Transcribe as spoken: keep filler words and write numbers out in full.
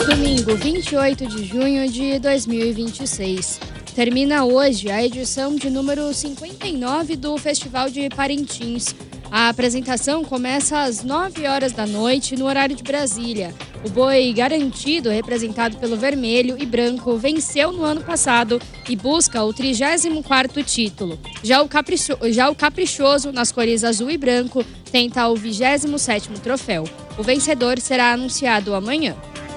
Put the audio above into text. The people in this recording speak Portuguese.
Domingo, vinte e oito de junho de dois mil e vinte e seis. Termina hoje a edição de número cinquenta e nove do Festival de Parintins. A apresentação começa às nove horas da noite, no horário de Brasília. O boi garantido, representado pelo vermelho e branco, venceu no ano passado e busca o trigésimo quarto título. Já o, capricho... Já o caprichoso, nas cores azul e branco, tenta o vigésimo sétimo troféu. O vencedor será anunciado amanhã.